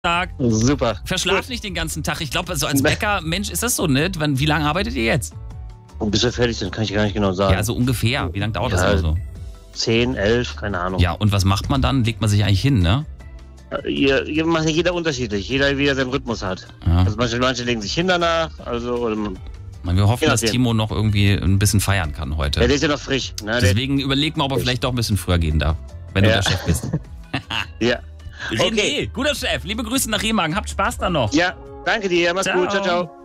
Tag. Super. Verschlaf nicht den ganzen Tag. Ich glaube, so als Bäcker, Mensch, ist das so, ne? Wie lange arbeitet ihr jetzt? Und bis wir fertig sind, kann ich gar nicht genau sagen. Ja, so ungefähr. Wie lange dauert das immer so? 10, 11, keine Ahnung. Ja, und was macht man dann? Legt man sich eigentlich hin, ne? Ihr macht jeder unterschiedlich. Jeder, wie er seinen Rhythmus hat. Ja. Also manche legen sich hin danach. Also, Wir hoffen, dass Timo noch irgendwie ein bisschen feiern kann heute. Ja, der ist ja noch frisch. Ne? Deswegen überlegen wir, ob er vielleicht doch ein bisschen früher gehen darf, wenn du der Chef bist. Ja. René, guter Chef. Liebe Grüße nach Remagen. Habt Spaß da noch. Ja, danke dir. Mach's gut. Ciao, ciao.